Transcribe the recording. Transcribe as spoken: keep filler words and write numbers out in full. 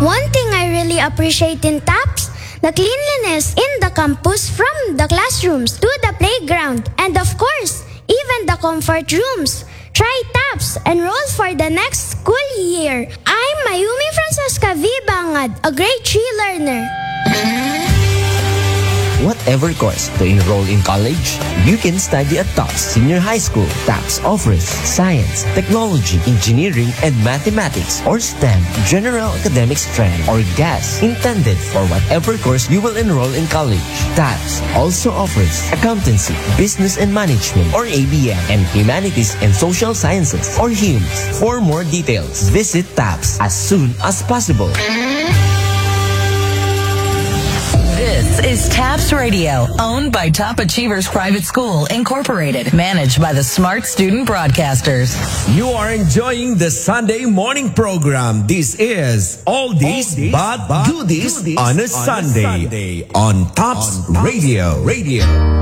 One thing I really appreciate in TAPS, the cleanliness in the campus from the classrooms to the playground and of course, even the comfort rooms. Try TAPS, enroll for the next school year. I'm Mayumi Francesca V. Bangad, a grade three learner. Whatever course to enroll in college, you can study at TAPS Senior High School. TAPS offers science, technology, engineering, and mathematics or STEM, general academic strand, or G A S, intended for whatever course you will enroll in college. TAPS also offers accountancy, business and management, or A B M, and humanities and social sciences, or H U M S. For more details, visit TAPS as soon as possible. This is TAPS Radio, owned by Top Achievers Private School, Incorporated, managed by the Smart Student Broadcasters. You are enjoying the Sunday morning program. This is Oldies but Goodies on a Sunday on TAPS Radio. Radio.